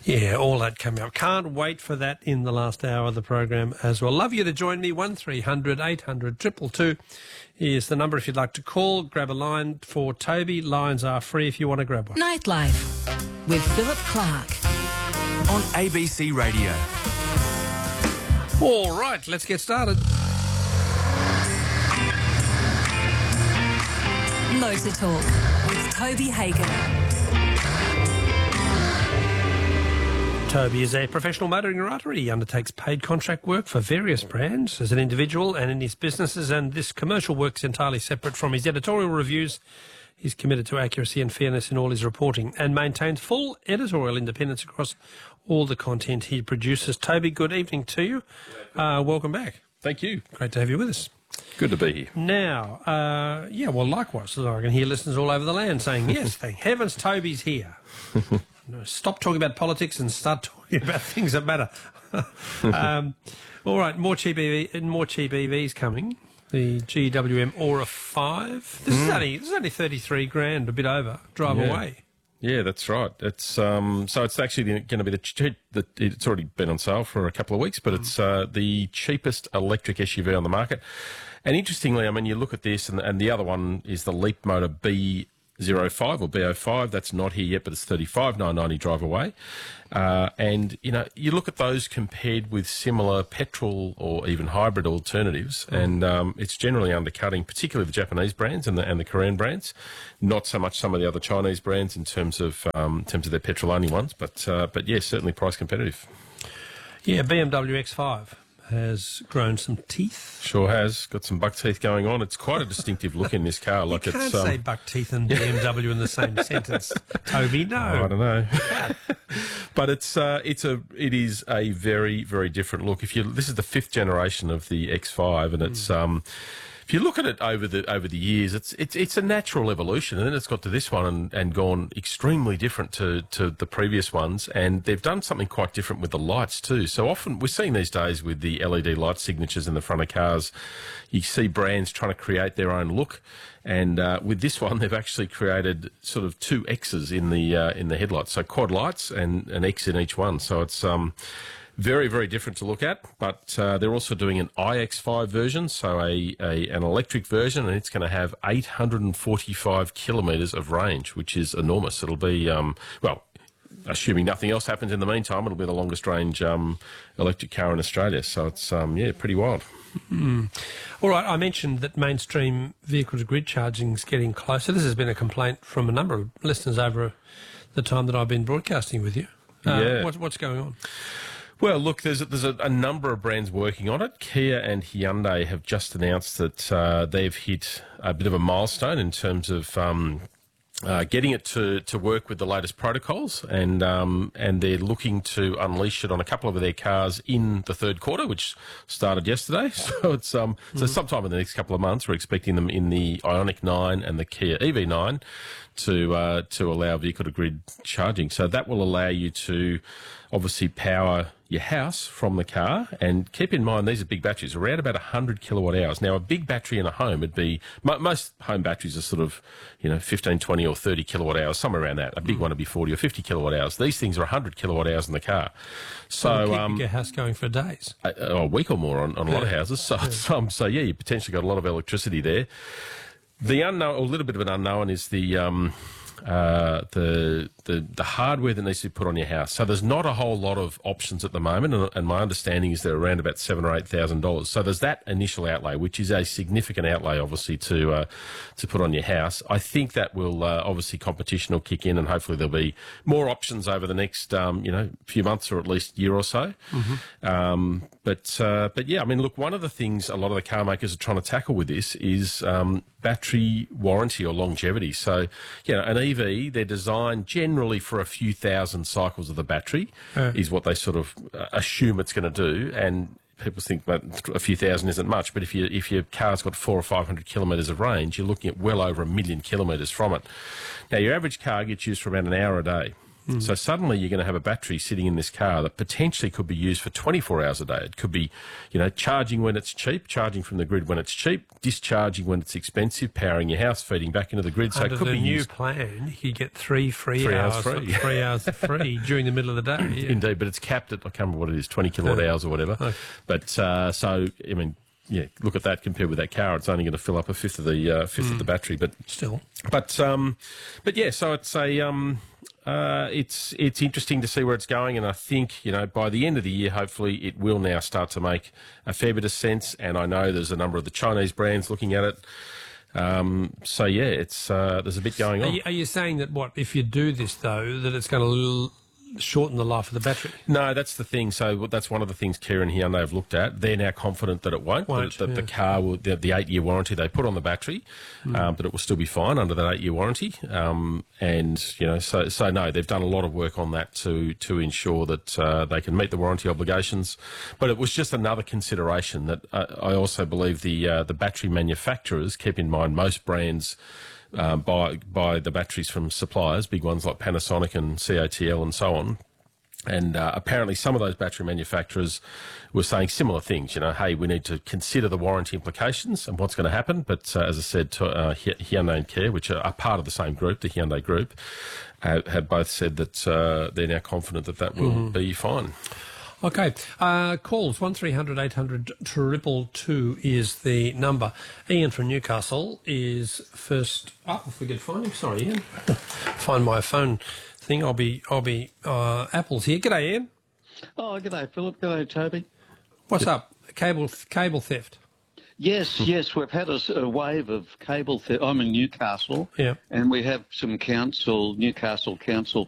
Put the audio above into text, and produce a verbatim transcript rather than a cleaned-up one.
Yeah, all that coming up. Can't wait for that in the last hour of the program as well. Love you to join me. one three hundred eight hundred two two two is the number if you'd like to call. Grab a line for Toby. Lines are free if you want to grab one. Nightlife with Philip Clark on A B C Radio. All right, let's get started. Motor Talk with Toby Hagen. Toby is a professional motoring writer. He undertakes paid contract work for various brands as an individual and in his businesses, and this commercial work is entirely separate from his editorial reviews. He's committed to accuracy and fairness in all his reporting and maintains full editorial independence across all the content he produces. Toby, good evening to you. Uh, welcome back. Thank you. Great to have you with us. Good to be here. Now, uh, yeah, well, likewise, I can hear listeners all over the land saying, yes, thank heavens Toby's here. No, stop talking about politics and start talking about things that matter. um, all right, more cheap E V, more cheap E Vs coming. The G W M Aura five. This mm. is only this is only thirty-three grand, a bit over. Drive yeah. away. Yeah, that's right. It's um, so it's actually going to be the, cheap, the it's already been on sale for a couple of weeks, but mm. it's uh, the cheapest electric S U V on the market. And interestingly, I mean, you look at this, and, and the other one is the Leapmotor B zero five or B zero five. That's not here yet, but it's thirty-five nine ninety drive away. Uh, and, you know, you look at those compared with similar petrol or even hybrid alternatives, mm. and um, it's generally undercutting, particularly the Japanese brands and the, and the Korean brands, not so much some of the other Chinese brands in terms of um, in terms of their petrol-only ones, but, uh, but yeah, certainly price competitive. Yeah, B M W X five has grown some teeth. Sure has. Got some buck teeth going on. It's quite a distinctive look in this car. Like you can't it's, um... say buck teeth and B M W in the same sentence, Toby. No, oh, I don't know. But it's uh, it's a it is a very very different look. If you this is the fifth generation of the X five, and it's mm. um. If you look at it over the over the years, it's it's it's a natural evolution, and then it's got to this one and, and gone extremely different to, to the previous ones, and they've done something quite different with the lights too. So often we're seeing these days with the L E D light signatures in the front of cars, you see brands trying to create their own look, and uh, with this one they've actually created sort of two X's in the uh, in the headlights, so quad lights and an X in each one. So it's um. Very, very different to look at, but uh, they're also doing an I X five version, so a, a an electric version, and it's going to have eight hundred forty-five kilometres of range, which is enormous. It'll be, um, well, assuming nothing else happens in the meantime, it'll be the longest range um, electric car in Australia. So it's, um, yeah, pretty wild. Mm. All right, I mentioned that mainstream vehicle-to-grid charging is getting closer. This has been a complaint from a number of listeners over the time that I've been broadcasting with you. Uh, yeah. What, what's going on? Well, look, there's a, there's a, a number of brands working on it. Kia and Hyundai have just announced that uh, they've hit a bit of a milestone in terms of um, uh, getting it to, to work with the latest protocols, and um, and they're looking to unleash it on a couple of their cars in the third quarter, which started yesterday. So it's um mm-hmm. so sometime in the next couple of months, we're expecting them in the Ioniq nine and the Kia E V nine to uh, to allow vehicle-to-grid charging. So that will allow you to obviously power your house from the car, and keep in mind these are big batteries, around about one hundred kilowatt hours. Now, a big battery in a home would be, most home batteries are sort of, you know, fifteen, twenty or thirty kilowatt hours, somewhere around that. A big mm. one would be forty or fifty kilowatt hours. These things are one hundred kilowatt hours in the car. So, keep um, your house going for days. A, a week or more on, on a lot of houses. So, yeah. Um, so yeah, you potentially got a lot of electricity there. The unknown, or a little bit of an unknown, is the um, uh, the, the the hardware that needs to be put on your house. So there's not a whole lot of options at the moment, and, and my understanding is they're around about seven or eight thousand dollars. So there's that initial outlay, which is a significant outlay, obviously, to uh, to put on your house. I think that will uh, obviously competition will kick in, and hopefully there'll be more options over the next um, you know few months or at least year or so. Mm-hmm. Um, but uh, but yeah, I mean, look, one of the things a lot of the car makers are trying to tackle with this is um, battery warranty or longevity. So, you know, an E V, they're designed generally for a few thousand cycles of the battery, uh. is what they sort of uh, assume it's going to do. And people think that a few thousand isn't much, but if you if your car's got four or five hundred kilometres of range, you're looking at well over a million kilometres from it. Now, your average car gets used for about an hour a day. Mm. So suddenly you're going to have a battery sitting in this car that potentially could be used for twenty-four hours a day. It could be, you know, charging when it's cheap, charging from the grid when it's cheap, discharging when it's expensive, powering your house, feeding back into the grid. So Under it could the be new used. plan, you get three free Three hours, hours free. three hours free during the middle of the day. Yeah. Indeed, but it's capped at, I can't remember what it is, twenty kilowatt hours or whatever. Okay. But uh, so, I mean, yeah, look at that compared with that car. It's only going to fill up a fifth of the uh, fifth mm. of the battery, but still. But um, but yeah, so it's a um, uh, it's it's interesting to see where it's going, and I think, you know, by the end of the year, hopefully, it will now start to make a fair bit of sense. And I know there's a number of the Chinese brands looking at it. Um, so yeah, it's uh, there's a bit going on. Are you, are you saying that what if you do this though, that it's going to shorten the life of the battery? No, that's the thing. So that's one of the things Kia and Hyundai have looked at. They're now confident that it won't. won't that, that yeah. the car will, the, the eight-year warranty they put on the battery, mm. um, that it will still be fine under that eight-year warranty. Um, and you know, so so no, they've done a lot of work on that to to ensure that uh, they can meet the warranty obligations. But it was just another consideration that uh, I also believe the uh, the battery manufacturers keep in mind. Most brands Um, buy, buy the batteries from suppliers, big ones like Panasonic and C A T L and so on. And uh, apparently some of those battery manufacturers were saying similar things, you know, hey, we need to consider the warranty implications and what's going to happen. But uh, as I said, to, uh, Hyundai and Kia, which are, are part of the same group, the Hyundai group, uh, have both said that uh, they're now confident that that will mm. be fine. Okay. Uh, calls, one three hundred eight hundred two two is the number. Ian from Newcastle is first up. If we could find him. Sorry, Ian. Find my phone thing. I'll be, I'll be, uh, Apple's here. G'day, Ian. Oh, g'day, Philip. G'day, Toby. What's up? Cable, cable theft. Yes, yes, we've had a, a wave of cable theft. I'm in Newcastle, yeah, and we have some council, Newcastle Council